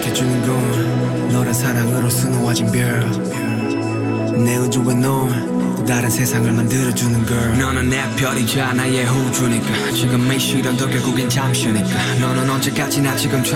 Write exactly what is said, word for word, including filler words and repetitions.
지켜주는 건 너란 사랑으로 수놓아진 별내 우주에 넌 또 다른 세상을 만들어주는 걸. 너는 내 별이자 나의 호주니까 지금 이 시련도 결국엔 잠시니까 너는 언제까지나 지금처럼